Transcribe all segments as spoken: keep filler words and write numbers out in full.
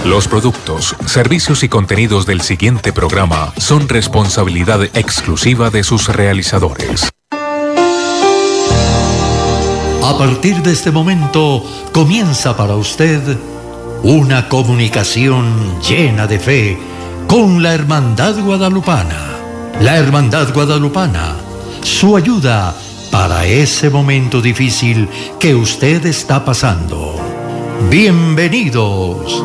Los productos, servicios y contenidos del siguiente programa son responsabilidad exclusiva de sus realizadores. A partir de este momento comienza para usted una comunicación llena de fe con la Hermandad Guadalupana. La Hermandad Guadalupana, su ayuda para ese momento difícil que usted está pasando. Bienvenidos.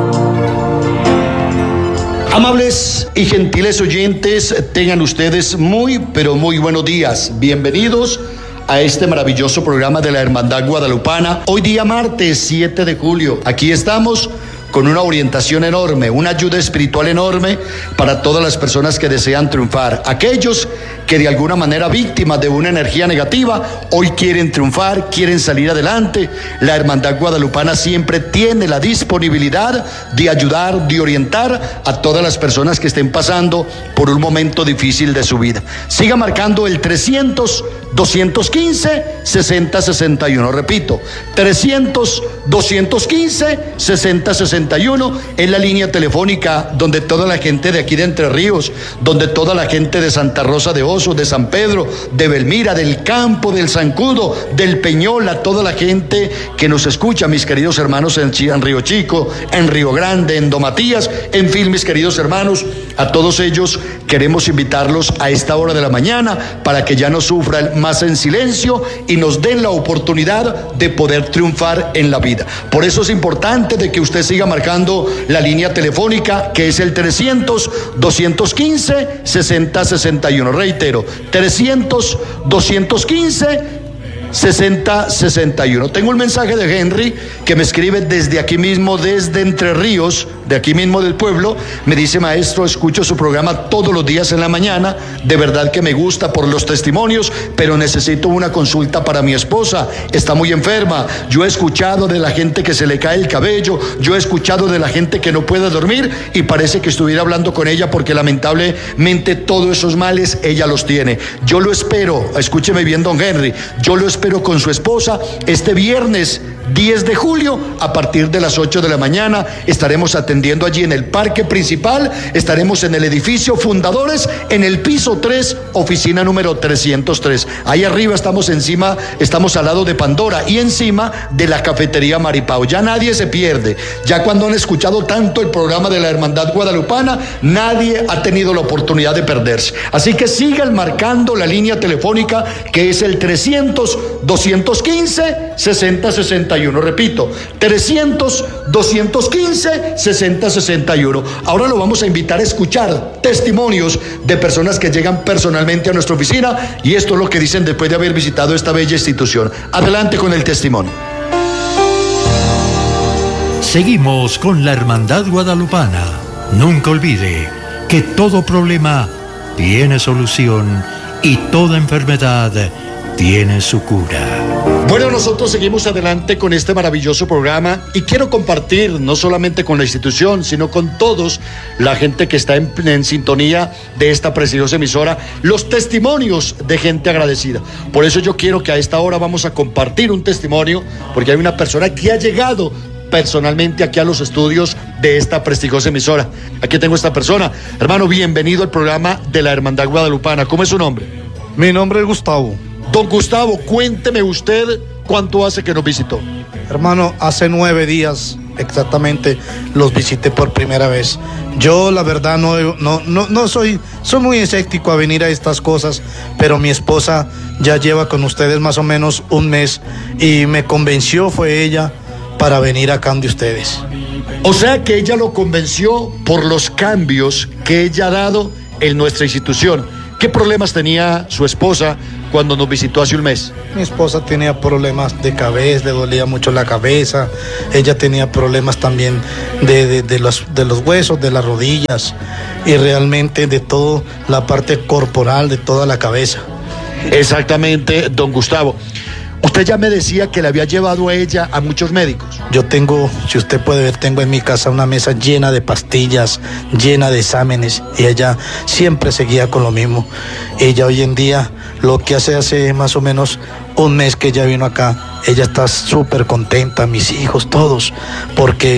Amables y gentiles oyentes, tengan ustedes muy, pero muy buenos días. Bienvenidos a este maravilloso programa de la Hermandad Guadalupana. Hoy día martes siete de julio. Aquí estamos con una orientación enorme, una ayuda espiritual enorme para todas las personas que desean triunfar. Aquellos que de alguna manera víctimas de una energía negativa, hoy quieren triunfar, quieren salir adelante. La Hermandad Guadalupana siempre tiene la disponibilidad de ayudar, de orientar a todas las personas que estén pasando por un momento difícil de su vida. Siga marcando el trescientos, doscientos quince, sesenta sesenta y uno. Repito, trescientos, doscientos quince, sesenta sesenta y uno es la línea telefónica donde toda la gente de aquí de Entre Ríos, donde toda la gente de Santa Rosa de Osos, de San Pedro, de Belmira, del Campo, del Zancudo, del Peñola, toda la gente que nos escucha, mis queridos hermanos en, en Río Chico, en Río Grande, en Domatías, en fin, mis queridos hermanos, a todos ellos queremos invitarlos a esta hora de la mañana para que ya no sufran más en silencio y nos den la oportunidad de poder triunfar en la vida. Por eso es importante de que usted siga marcando la línea telefónica que es el trescientos, doscientos quince, sesenta sesenta y uno. Reitero, trescientos, doscientos quince, sesenta sesenta y uno. Tengo un mensaje de Henry que me escribe desde aquí mismo, desde Entre Ríos, de aquí mismo del pueblo. Me dice: maestro, escucho su programa todos los días en la mañana, de verdad que me gusta por los testimonios, pero necesito una consulta para mi esposa, está muy enferma. Yo he escuchado de la gente que se le cae el cabello, yo he escuchado de la gente que no puede dormir y parece que estuviera hablando con ella porque lamentablemente todos esos males ella los tiene. Yo lo espero, escúcheme bien, don Henry, yo lo espero con su esposa este viernes diez de julio a partir de las ocho de la mañana. Estaremos atendiendo allí en el parque principal, estaremos en el edificio Fundadores, en el piso tres, oficina número trescientos tres. Ahí arriba estamos encima, estamos al lado de Pandora y encima de la cafetería Maripao. Ya nadie se pierde, ya cuando han escuchado tanto el programa de la Hermandad Guadalupana, nadie ha tenido la oportunidad de perderse. Así que sigan marcando la línea telefónica que es el trescientos, doscientos quince, sesenta sesenta y uno. Repito, trescientos, doscientos quince, sesenta sesenta y uno. Ahora lo vamos a invitar a escuchar testimonios de personas que llegan personalmente a nuestra oficina y esto es lo que dicen después de haber visitado esta bella institución. Adelante con el testimonio. Seguimos con la Hermandad Guadalupana. Nunca olvide que todo problema tiene solución y toda enfermedad tiene su cura. Bueno, nosotros seguimos adelante con este maravilloso programa y quiero compartir no solamente con la institución, sino con todos la gente que está en, en sintonía de esta preciosa emisora, los testimonios de gente agradecida. Por eso yo quiero que a esta hora vamos a compartir un testimonio, porque hay una persona que ha llegado personalmente aquí a los estudios de esta prestigiosa emisora. Aquí tengo esta persona. Hermano, bienvenido al programa de la Hermandad Guadalupana. ¿Cómo es su nombre? Mi nombre es Gustavo. Don Gustavo, cuénteme usted cuánto hace que nos visitó. Hermano, hace nueve días exactamente los visité por primera vez. Yo la verdad no, no, no, no soy, soy muy escéptico a venir a estas cosas, pero mi esposa ya lleva con ustedes más o menos un mes y me convenció, fue ella, para venir acá de ustedes. O sea que ella lo convenció por los cambios que ella ha dado en nuestra institución. ¿Qué problemas tenía su esposa cuando nos visitó hace un mes? Mi esposa tenía problemas de cabeza, le dolía mucho la cabeza. Ella tenía problemas también de, de, de, los, de los huesos, de las rodillas y realmente de toda la parte corporal, de toda la cabeza. Exactamente, don Gustavo. Usted ya me decía que le había llevado a ella a muchos médicos. Yo tengo, si usted puede ver, tengo en mi casa una mesa llena de pastillas, llena de exámenes, y ella siempre seguía con lo mismo. Ella hoy en día, lo que hace hace más o menos un mes que ella vino acá, ella está súper contenta, mis hijos, todos, porque se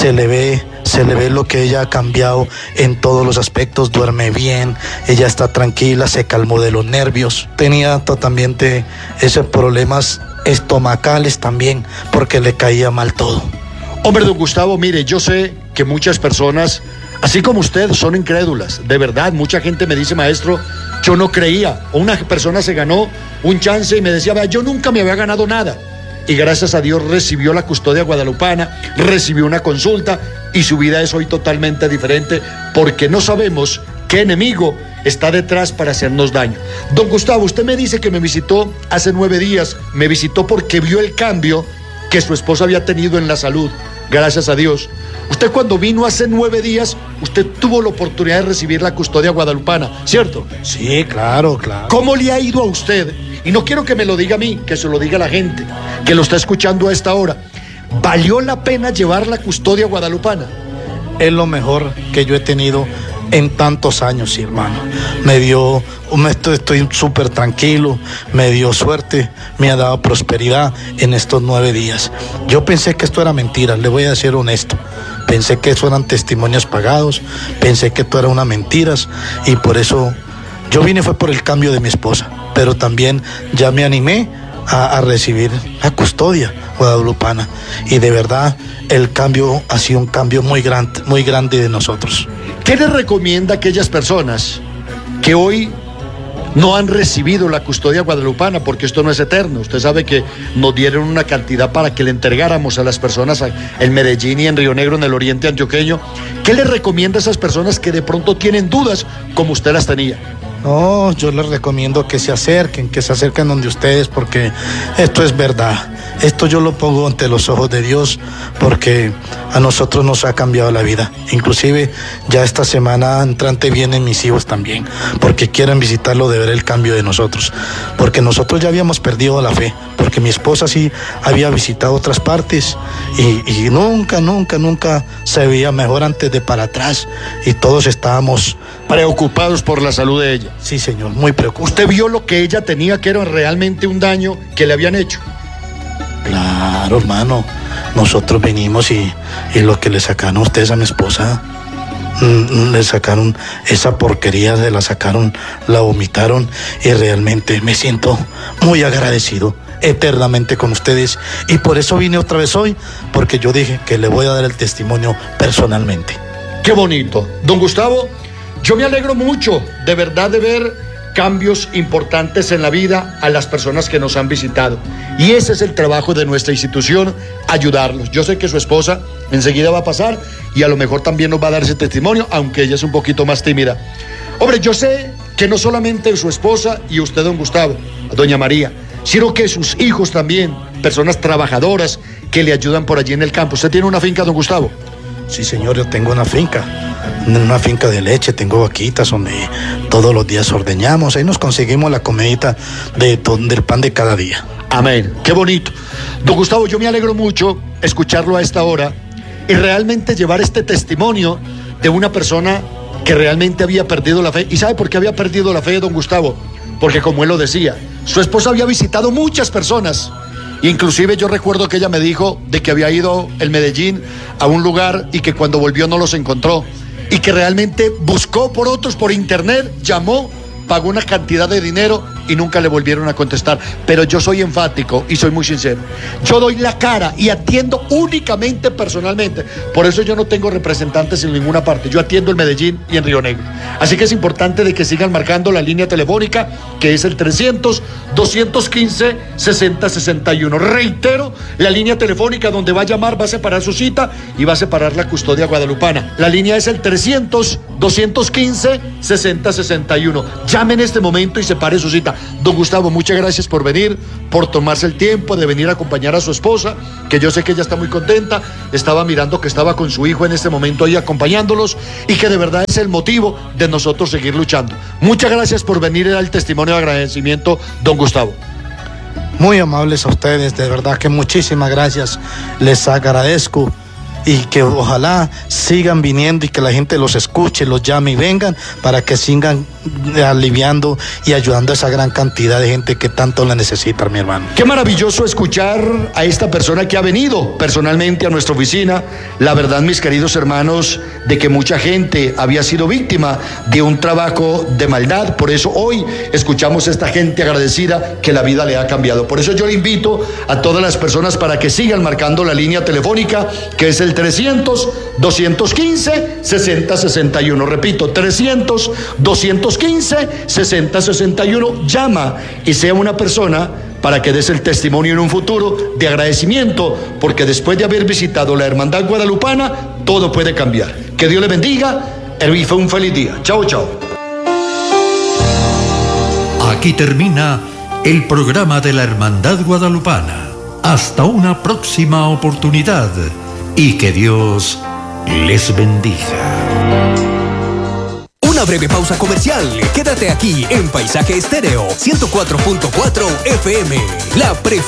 se le ve, se le ve lo que ella ha cambiado en todos los aspectos, duerme bien, ella está tranquila, se calmó de los nervios, tenía también de esos problemas estomacales también, porque le caía mal todo. Hombre, don Gustavo, mire, yo sé que muchas personas, así como usted, son incrédulas. De verdad, mucha gente me dice, maestro, yo no creía. Una persona se ganó un chance y me decía, vea, yo nunca me había ganado nada. Y gracias a Dios recibió la custodia guadalupana, recibió una consulta y su vida es hoy totalmente diferente porque no sabemos qué enemigo está detrás para hacernos daño. Don Gustavo, usted me dice que me visitó hace nueve días, me visitó porque vio el cambio que su esposa había tenido en la salud. Gracias a Dios. Usted cuando vino hace nueve días, usted tuvo la oportunidad de recibir la custodia guadalupana, ¿cierto? Sí, claro, claro. ¿Cómo le ha ido a usted? Y no quiero que me lo diga a mí, que se lo diga a la gente que lo está escuchando a esta hora. ¿Valió la pena llevar la custodia guadalupana? Es lo mejor que yo he tenido en tantos años, sí, hermano. Me dio, estoy súper tranquilo, me dio suerte, me ha dado prosperidad en estos nueve días. Yo pensé que esto era mentira, le voy a ser honesto. Pensé que eso eran testimonios pagados, pensé que esto era unas mentiras y por eso yo vine fue por el cambio de mi esposa, pero también ya me animé a, a recibir la custodia guadalupana y de verdad el cambio ha sido un cambio muy grande, muy grande de nosotros. ¿Qué le recomienda a aquellas personas que hoy no han recibido la custodia guadalupana? Porque esto no es eterno. Usted sabe que nos dieron una cantidad para que le entregáramos a las personas en Medellín y en Río Negro, en el oriente antioqueño. ¿Qué le recomienda a esas personas que de pronto tienen dudas como usted las tenía? No, yo les recomiendo que se acerquen, que se acerquen donde ustedes, porque esto es verdad. Esto yo lo pongo ante los ojos de Dios, porque a nosotros nos ha cambiado la vida. Inclusive ya esta semana entrante vienen mis hijos también, porque quieren visitarlo de ver el cambio de nosotros. Porque nosotros ya habíamos perdido la fe, porque mi esposa sí había visitado otras partes y, y nunca, nunca, nunca se veía mejor antes de para atrás y todos estábamos preocupados por la salud de ella. Sí, señor, muy preocupado. ¿Usted vio lo que ella tenía, que era realmente un daño que le habían hecho? Claro, hermano. Nosotros venimos y, y lo que le sacaron a ustedes a mi esposa, mm, le sacaron esa porquería, se la sacaron, la vomitaron y realmente me siento muy agradecido eternamente con ustedes y por eso vine otra vez hoy, porque yo dije que le voy a dar el testimonio personalmente. Qué bonito. Don Gustavo, yo me alegro mucho de verdad de ver cambios importantes en la vida a las personas que nos han visitado. Y ese es el trabajo de nuestra institución, ayudarlos. Yo sé que su esposa enseguida va a pasar y a lo mejor también nos va a dar ese testimonio, aunque ella es un poquito más tímida. Hombre, yo sé que no solamente su esposa y usted, don Gustavo, doña María, sino que sus hijos también, personas trabajadoras que le ayudan por allí en el campo. ¿Usted tiene una finca, don Gustavo? Sí, señor, yo tengo una finca, una finca de leche, tengo vaquitas donde todos los días ordeñamos, ahí nos conseguimos la comidita de, del pan de cada día. Amén, qué bonito. Don Gustavo, yo me alegro mucho escucharlo a esta hora y realmente llevar este testimonio de una persona que realmente había perdido la fe. ¿Y sabe por qué había perdido la fe, don Gustavo? Porque como él lo decía, su esposa había visitado muchas personas. Inclusive yo recuerdo que ella me dijo de que había ido en Medellín a un lugar y que cuando volvió no los encontró y que realmente buscó por otros por internet, llamó, pagó una cantidad de dinero y nunca le volvieron a contestar. Pero yo soy enfático y soy muy sincero. Yo doy la cara y atiendo únicamente personalmente. Por eso yo no tengo representantes en ninguna parte. Yo atiendo en Medellín y en Río Negro. Así que es importante de que sigan marcando la línea telefónica, que es el trescientos, doscientos quince, sesenta sesenta y uno. Reitero, la línea telefónica donde va a llamar, va a separar su cita y va a separar la custodia guadalupana. La línea es el trescientos, doscientos quince, sesenta sesenta y uno. Llame en este momento y separe su cita. Don Gustavo, muchas gracias por venir, por tomarse el tiempo de venir a acompañar a su esposa, que yo sé que ella está muy contenta. Estaba mirando que estaba con su hijo en este momento ahí acompañándolos y que de verdad es el motivo de nosotros seguir luchando. Muchas gracias por venir al testimonio de agradecimiento, don Gustavo. Muy amables a ustedes, de verdad que muchísimas gracias, les agradezco y que ojalá sigan viniendo y que la gente los escuche, los llame y vengan para que sigan aliviando y ayudando a esa gran cantidad de gente que tanto la necesita, mi hermano. Qué maravilloso escuchar a esta persona que ha venido personalmente a nuestra oficina. La verdad, mis queridos hermanos, de que mucha gente había sido víctima de un trabajo de maldad. Por eso hoy escuchamos a esta gente agradecida que la vida le ha cambiado. Por eso yo le invito a todas las personas para que sigan marcando la línea telefónica, que es el trescientos, doscientos quince, sesenta sesenta y uno. Repito, trescientos, doscientos quince, sesenta sesenta y uno. Llama y sea una persona para que des el testimonio en un futuro de agradecimiento, porque después de haber visitado la Hermandad Guadalupana, todo puede cambiar. Que Dios le bendiga y fue un feliz día. Chao, chao. Aquí termina el programa de la Hermandad Guadalupana. Hasta una próxima oportunidad y que Dios les bendiga. Una breve pausa comercial. Quédate aquí en Paisaje Estéreo ciento cuatro punto cuatro F M. La pre